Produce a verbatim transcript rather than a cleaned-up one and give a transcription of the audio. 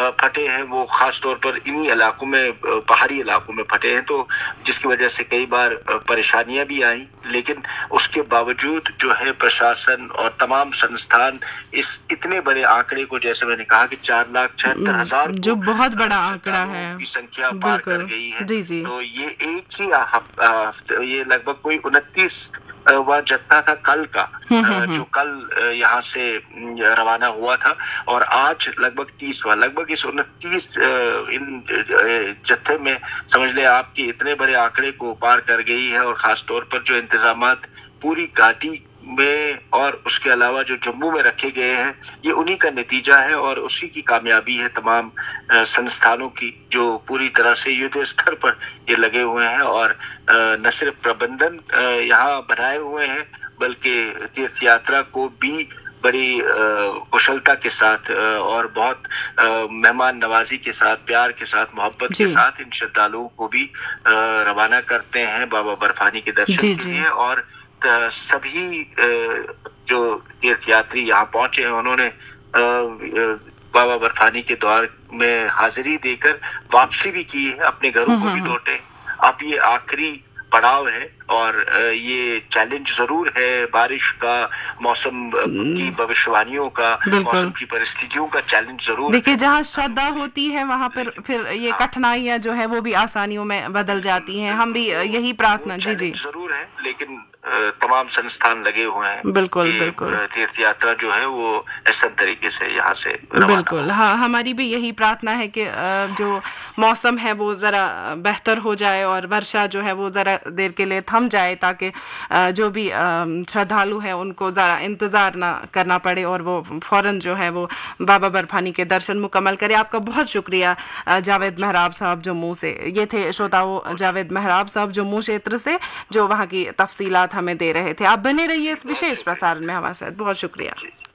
फटे हैं वो खास तौर पर इन्हीं इलाकों में, पहाड़ी इलाकों में फटे हैं, तो जिसकी वजह से कई बार परेशानियां भी आई। लेकिन उसके बावजूद जो है प्रशासन और तमाम संस्थान इस इतने बड़े आंकड़े को, जैसे मैंने कहा कि चार लाख छिहत्तर हजार जो बहुत बड़ा आंकड़ा है की संख्या पार कर गई है। जी जी। तो ये एक ही ये लगभग कोई उनतीस वह जत्था था कल का, जो कल यहाँ से रवाना हुआ था, और आज लगभग तीसवा, लगभग इस उनतीस इन जत्थे में समझ ले आपकी इतने बड़े आंकड़े को पार कर गई है। और खास तौर पर जो इंतजामात पूरी घाटी में और उसके अलावा जो जम्मू में रखे गए हैं, ये उन्हीं का नतीजा है और उसी की कामयाबी है तमाम संस्थानों की, जो पूरी तरह से युद्ध स्तर पर ये लगे हुए हैं और न सिर्फ प्रबंधन यहाँ बनाए हुए हैं, बल्कि तीर्थ यात्रा को भी बड़ी कुशलता के साथ और बहुत मेहमान नवाजी के साथ, प्यार के साथ, मोहब्बत के साथ इन श्रद्धालुओं को भी रवाना करते हैं बाबा बर्फानी के दर्शन के लिए। और सभी जो तीर्थ यात्री यहाँ पहुंचे हैं, उन्होंने बाबा बर्फानी के द्वार में हाजिरी देकर वापसी भी की है, अपने घरों को भी लौटे। अब ये आखिरी पड़ाव है और ये चैलेंज जरूर है, बारिश का, मौसम की भविष्यवाणियों का, मौसम की परिस्थितियों का चैलेंज जरूर। देखिए, जहाँ श्रद्धा होती है वहाँ पर फिर ये कठिनाइयाँ जो है वो भी आसानियों में बदल जाती हैं। हम भी यही प्रार्थना, जी जी जरूर है, लेकिन तमाम संस्थान लगे हुए हैं। बिल्कुल बिल्कुल। तीर्थ यात्रा जो है वो ऐसा तरीके से यहाँ से बिल्कुल। हाँ, हमारी भी यही प्रार्थना है कि जो मौसम है वो ज़रा बेहतर हो जाए और वर्षा जो है वो ज़रा देर के लिए थम जाए, ताकि जो भी श्रद्धालु हैं उनको ज़रा इंतज़ार ना करना पड़े और वो फ़ौरन जो है वो बाबा बर्फानी के दर्शन मुकम्मल करें। आपका बहुत शुक्रिया जावेद मेहराब साहब जम्मू से। ये थे श्रोताओं जावेद मेहराब साहब जम्मू क्षेत्र से, जो वहाँ की तफसीलात हमें दे रहे थे। आप बने रहिए इस विशेष प्रसारण में हमारे साथ। बहुत शुक्रिया।